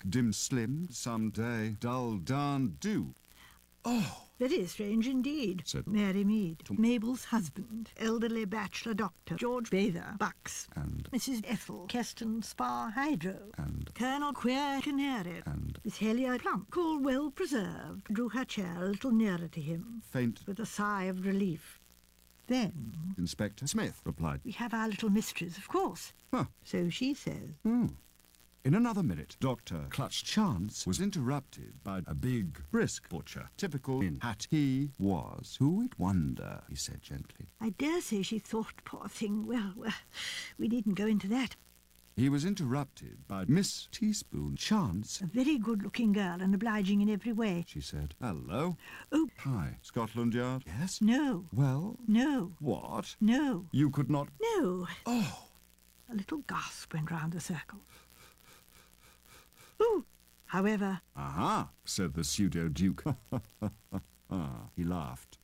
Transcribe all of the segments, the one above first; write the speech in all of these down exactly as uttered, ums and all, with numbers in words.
dim, slim, someday, dull, darn, do. Oh! That is strange indeed, said Mary Mead, Mabel's husband, elderly bachelor doctor, George Bather, Bucks, and Missus Ethel, Keston Spa Hydro, and Colonel Queer Canary, and Miss Helia Plump, cool, well preserved, drew her chair a little nearer to him, faint with a sigh of relief. Then, Inspector Smith replied, we have our little mysteries, of course. Huh. So she says. Hmm. In another minute, Doctor Clutch Chance was interrupted by a big, brisk butcher, typical in hat he was. Who would wonder, he said gently. I dare say she thought, poor thing, well, well, we needn't go into that. He was interrupted by Miss Teaspoon Chance. A very good-looking girl and obliging in every way. She said, hello. Oh. Hi, Scotland Yard. Yes? No. Well? No. What? No. You could not? No. Oh. A little gasp went round the circle. Ooh. However... Aha, said the pseudo-duke. ah, he laughed.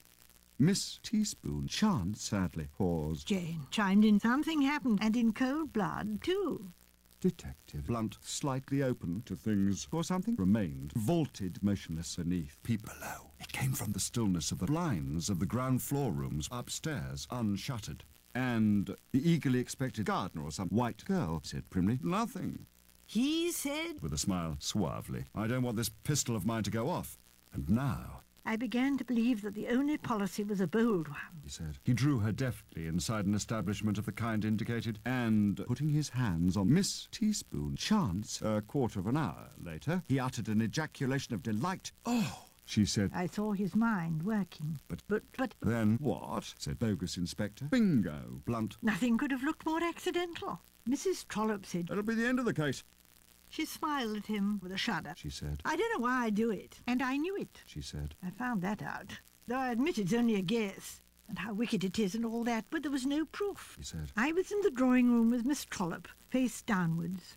Miss Teaspoon Chance sadly paused. Jane chimed in. Something happened, and in cold blood, too. Detective Blunt, slightly open to things, or something remained, vaulted motionless beneath. Peep below. It came from the stillness of the blinds of the ground floor rooms upstairs, unshuttered. And the eagerly expected gardener or some white girl said primly, nothing. He said, with a smile, suavely, I don't want this pistol of mine to go off. And now... I began to believe that the only policy was a bold one, he said. He drew her deftly inside an establishment of the kind indicated, and, putting his hands on Miss Teaspoon Chance, a quarter of an hour later, he uttered an ejaculation of delight. Oh! She said. I saw his mind working. But, but, but... Then what? Said bogus Inspector. Bingo, Blunt. Nothing could have looked more accidental. Missus Trollope said... That'll be the end of the case. She smiled at him with a shudder. She said. I don't know why I do it, and I knew it. She said. I found that out, though I admit it's only a guess, and how wicked it is and all that, but there was no proof. She said. I was in the drawing room with Miss Trollope, face downwards.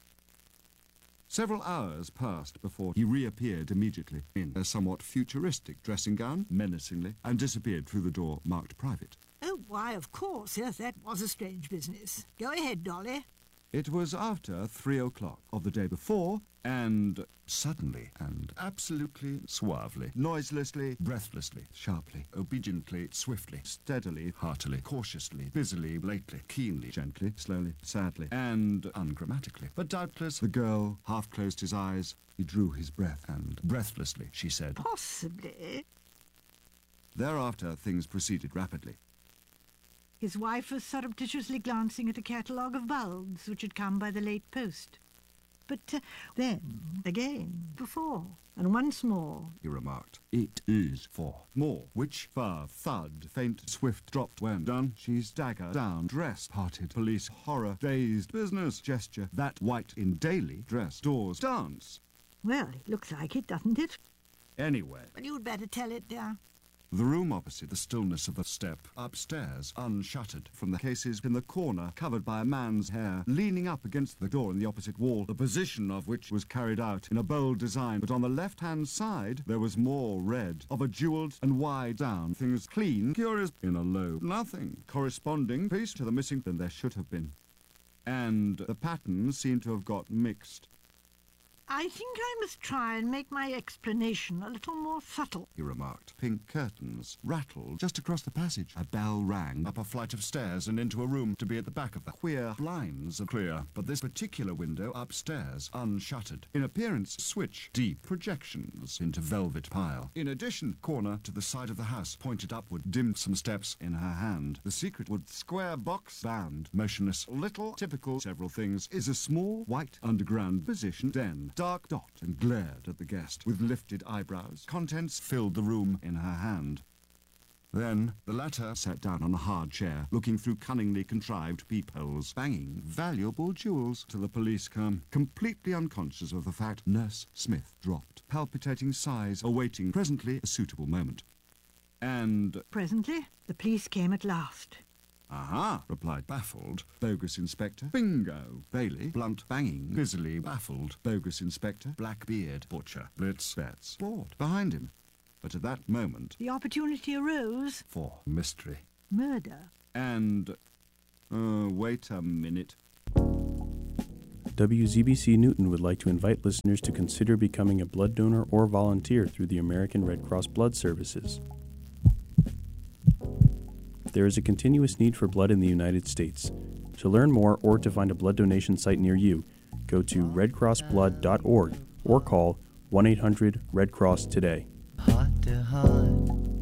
Several hours passed before he reappeared immediately in a somewhat futuristic dressing gown, menacingly, and disappeared through the door marked private. Oh, why, of course, yes, that was a strange business. Go ahead, Dolly. It was after three o'clock of the day before, and suddenly, and absolutely suavely, noiselessly, breathlessly, sharply, obediently, swiftly, steadily, heartily, cautiously, busily, lately, keenly, gently, slowly, sadly, and ungrammatically. But doubtless the girl half closed his eyes. He drew his breath, and breathlessly she said, Possibly. Thereafter things proceeded rapidly. His wife was surreptitiously glancing at a catalogue of bulbs which had come by the late post. But uh, then, again, before, and once more, he remarked, it is for more, which far thud, faint, swift, dropped when done, she's dagger down, dress, parted, police, horror, dazed, business, gesture, that white in daily dress, doors, dance. Well, it looks like it, doesn't it? Anyway. Well, you'd better tell it, dear. The room opposite, the stillness of the step, upstairs, unshuttered, from the cases in the corner, covered by a man's hair, leaning up against the door in the opposite wall, the position of which was carried out in a bold design, but on the left-hand side there was more red, of a jewelled and wide down, things clean, curious, in a low, nothing, corresponding piece to the missing than there should have been. And the patterns seemed to have got mixed. I think I must try and make my explanation a little more subtle, he remarked. Pink curtains rattled just across the passage. A bell rang up a flight of stairs and into a room to be at the back of the queer blinds are clear, but this particular window upstairs unshuttered. In appearance, switch, deep projections into velvet pile. In addition, corner to the side of the house, pointed upward, dimmed some steps in her hand. The secret wood square box bound, motionless, little, typical, several things, is a small, white, underground position den. Dark dot and glared at the guest with lifted eyebrows. Contents filled the room in her hand. Then the latter sat down on a hard chair, looking through cunningly contrived peepholes, banging valuable jewels till the police come, completely unconscious of the fact Nurse Smith dropped, palpitating sighs, awaiting presently a suitable moment. And... Presently, the police came at last. Aha, replied baffled, bogus inspector. Bingo, Bailey, blunt, banging, busily, baffled, bogus inspector, Blackbeard, butcher, Blitz, Betts, bored, behind him. But at that moment... the opportunity arose... for mystery. Murder. And... Uh, wait a minute. W Z B C Newton would like to invite listeners to consider becoming a blood donor or volunteer through the American Red Cross Blood Services. There is a continuous need for blood in the United States. To learn more or to find a blood donation site near you, go to red cross blood dot org or call one eight hundred red cross today. Heart to heart.